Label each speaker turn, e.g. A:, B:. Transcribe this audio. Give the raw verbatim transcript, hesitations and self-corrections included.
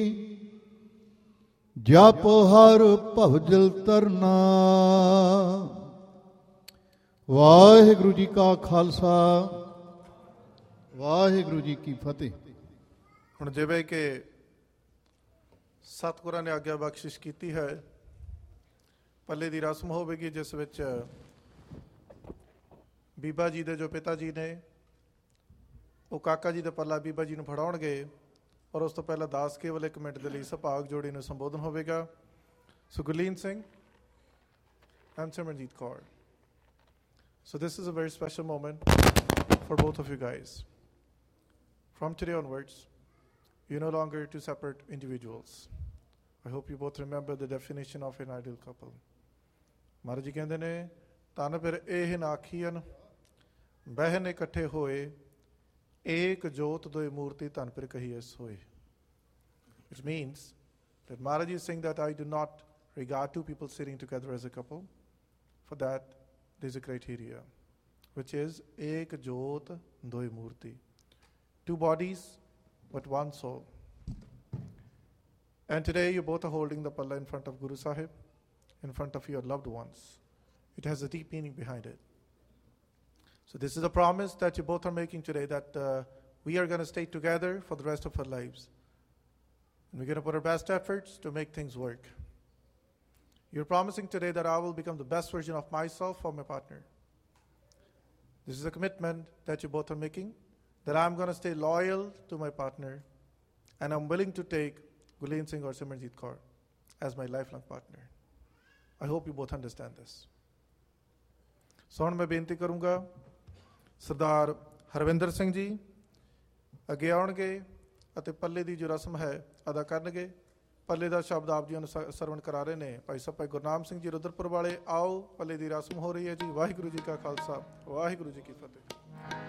A: ਜਪ ਹਰ ਭਵਜਲ ਤਰਨਾ। ਵਾਹਿਗੁਰੂ ਜੀ ਕਾ ਖਾਲਸਾ, ਵਾਹਿਗੁਰੂ ਜੀ ਕੀ ਫਤਿਹ।
B: ਹੁਣ ਜਿਵੇਂ ਕਿ ਸਤਿਗੁਰਾਂ ਨੇ ਆਗਿਆ ਬਖਸ਼ਿਸ਼ ਕੀਤੀ ਹੈ, ਪੱਲੇ ਦੀ ਰਸਮ ਹੋਵੇਗੀ ਜਿਸ ਵਿੱਚ ਬੀਬਾ ਜੀ ਦੇ ਜੋ ਪਿਤਾ ਜੀ ਨੇ ਉਹ ਕਾਕਾ ਜੀ ਦਾ ਪੱਲਾ ਬੀਬਾ ਜੀ ਨੂੰ ਫੜਾਉਣਗੇ, ਔਰ ਉਸ ਤੋਂ ਪਹਿਲਾਂ ਦਾਸ ਕੇਵਲ ਇੱਕ ਮਿੰਟ ਦੇ ਲਈ ਸੁਭਾਗ ਜੋੜੀ ਨੂੰ ਸੰਬੋਧਨ ਹੋਵੇਗਾ। ਸੋ Gurleen Singh and Simarnjeet Kaur. So this is a very special moment for both of you guys. From today onwards, you're no longer two separate individuals. I hope you both remember the definition of an ideal couple. Maharaj ji ਕਹਿੰਦੇ ਨੇ, ਤਨ ਫਿਰ ਇਹ ਨਾ ਆਖੀਨ ਬਹਿਨ ਇਕੱਠੇ ਹੋਏ, ਏਕ ਜੋਤ ਦੋਇ ਮੂਰਤੀ ਧਨ ਫਿਰ ਕਹੀਏ ਸੋਏ. Which means that Maharaj is saying that I do not regard two people sitting together as a couple. For that, there's a criteria, which is ek jot doi murti. Two bodies, but one soul. And today you both are holding the palla in front of Guru Sahib, in front of your loved ones. It has a deep meaning behind it. So this is a promise that you both are making today, that uh, we are going to stay together for the rest of our lives. And we're going to put our best efforts to make things work. You're promising today that I will become the best version of myself for my partner. This is a commitment that you both are making, that I'm going to stay loyal to my partner, and I'm willing to take Gurleen Singh or Simarnjeet Kaur as my lifelong partner. I hope you both understand this. So ਹੁਣ ਮੈਂ ਬੇਨਤੀ ਕਰੂੰਗਾ, ਸਰਦਾਰ ਹਰਵਿੰਦਰ ਸਿੰਘ ਜੀ ਅੱਗੇ ਆਉਣਗੇ ਅਤੇ ਪੱਲੇ ਦੀ ਜੋ ਰਸਮ ਹੈ ਅਦਾ ਕਰਨਗੇ। ਪੱਲੇ ਦਾ ਸ਼ਬਦ ਆਪ ਜੀ ਨੂੰ ਸਰਵਣ ਕਰਾ ਰਹੇ ਨੇ ਭਾਈ ਸਾਹਿਬ ਭਾਈ ਗੁਰਨਾਮ ਸਿੰਘ ਜੀ ਰੁਦਰਪੁਰ ਵਾਲੇ। ਆਓ, ਪੱਲੇ ਦੀ ਰਸਮ ਹੋ ਰਹੀ ਹੈ ਜੀ। ਵਾਹਿਗੁਰੂ ਜੀ ਕਾ ਖਾਲਸਾ, ਵਾਹਿਗੁਰੂ ਜੀ ਕੀ ਫਤਿਹ।